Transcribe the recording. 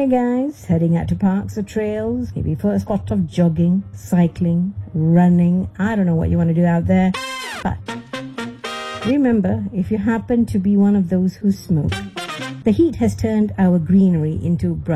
Hey guys, heading out to parks or trails, maybe for a spot of jogging, cycling, running. I don't know what you want to do out there, but remember, if you happen to be one of those who smoke, the heat has turned our greenery into brush.